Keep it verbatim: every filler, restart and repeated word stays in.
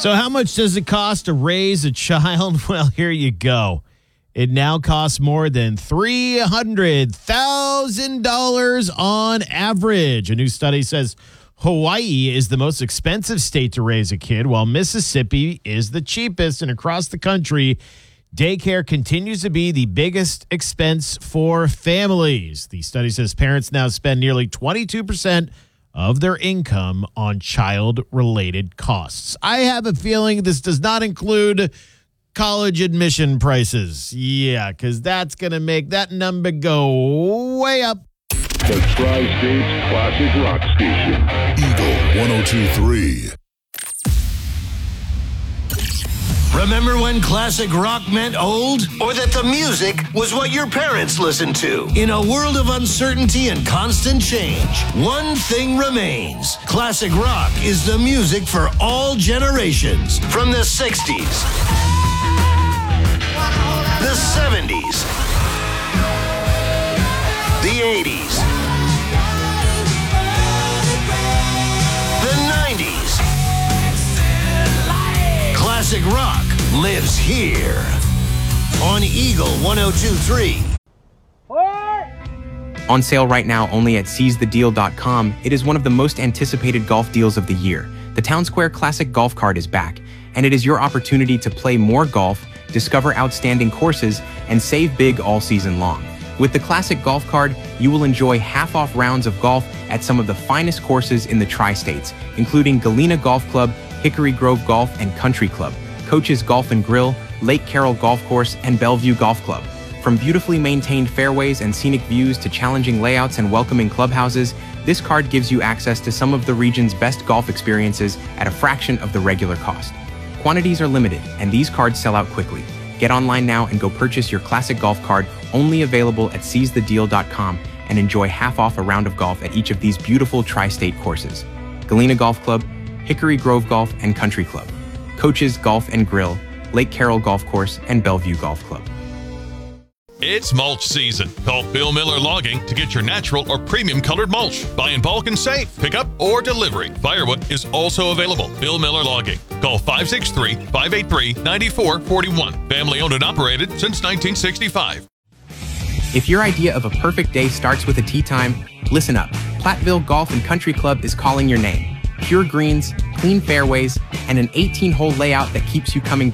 So how much does it cost to raise a child? Well, here you go. It now costs more than three hundred thousand dollars on average. A new study says Hawaii is the most expensive state to raise a kid, while Mississippi is the cheapest. And across the country, daycare continues to be the biggest expense for families. The study says parents now spend nearly twenty-two percent of their income on child-related costs. I have a feeling this does not include college admission prices. Yeah, because that's going to make that number go way up. The Tri-States Classic Rock Station. Eagle one oh two point three. Remember when classic rock meant old? Or that the music was what your parents listened to? In a world of uncertainty and constant change, one thing remains. Classic rock is the music for all generations. From the sixties, the seventies, the eighties, the nineties. Classic rock lives here on Eagle one oh two point three. On sale right now only at seize the deal dot com, it is one of the most anticipated golf deals of the year. The Town Square Classic Golf Card is back, and it is your opportunity to play more golf, discover outstanding courses, and save big all season long. With the Classic Golf Card, you will enjoy half-off rounds of golf at some of the finest courses in the Tri-States, including Galena Golf Club, Hickory Grove Golf and Country Club, Coach's Golf and Grill, Lake Carroll Golf Course, and Bellevue Golf Club. From beautifully maintained fairways and scenic views to challenging layouts and welcoming clubhouses, this card gives you access to some of the region's best golf experiences at a fraction of the regular cost. Quantities are limited, and these cards sell out quickly. Get online now and go purchase your Classic Golf Card, only available at seize the deal dot com, and enjoy half off a round of golf at each of these beautiful tri-state courses: Galena Golf Club, Hickory Grove Golf and Country Club, Coach's Golf and Grill, Lake Carroll Golf Course, and Bellevue Golf Club. It's mulch season. Call Bill Miller Logging to get your natural or premium colored mulch. Buy in bulk and safe. Pickup or delivery. Firewood is also available. Bill Miller Logging. Call five six three, five eight three, nine four four one. Family owned and operated since nineteen sixty-five. If your idea of a perfect day starts with a tee time, listen up. Platteville Golf and Country Club is calling your name. Pure greens, clean fairways, and an eighteen-hole layout that keeps you coming